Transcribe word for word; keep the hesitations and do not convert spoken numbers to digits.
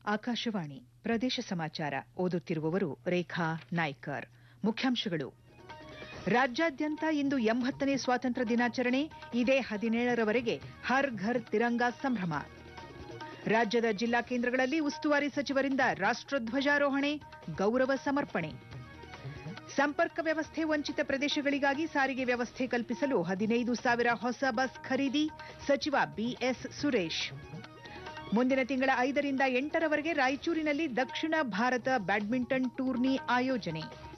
ಆಕಾಶವಾಣಿ ಪ್ರದೇಶ ಸಮಾಚಾರ ಓದುತ್ತಿರುವವರು ರೇಖಾ ನಾಯ್ಕರ್. ಮುಖ್ಯಾಂಶಗಳು. ರಾಜ್ಯಾದ್ಯಂತ ಇಂದು ಎಂಬತ್ತನೇ ಸ್ವಾತಂತ್ರ್ಯ ದಿನಾಚರಣೆ. ಇದೇ ಹದಿನೇಳರವರೆಗೆ ಹರ್ ಘರ್ ತಿರಂಗಾ ಸಂಭ್ರಮ. ರಾಜ್ಯದ ಜಿಲ್ಲಾ ಕೇಂದ್ರಗಳಲ್ಲಿ ಉಸ್ತುವಾರಿ ಸಚಿವರಿಂದ ರಾಷ್ಟ್ರಧ್ವಜಾರೋಹಣೆ, ಗೌರವ ಸಮರ್ಪಣೆ. ಸಂಪರ್ಕ ವ್ಯವಸ್ಥೆ ವಂಚಿತ ಪ್ರದೇಶಗಳಿಗಾಗಿ ಸಾರಿಗೆ ವ್ಯವಸ್ಥೆ ಕಲ್ಪಿಸಲು ಹದಿನೈದು ಸಾವಿರ ಹೊಸ ಬಸ್ ಖರೀದಿ. ಸಚಿವ ಬಿಎಸ್ ಸುರೇಶ್. ಮುಂದಿನ ತಿಂಗಳ ಐದರಿಂದ ಎಂಟರವರೆಗೆ ರಾಯಚೂರಿನಲ್ಲಿ ದಕ್ಷಿಣ ಭಾರತ ಬ್ಯಾಡ್ಮಿಂಟನ್ ಟೂರ್ನಿ ಆಯೋಜನೆ.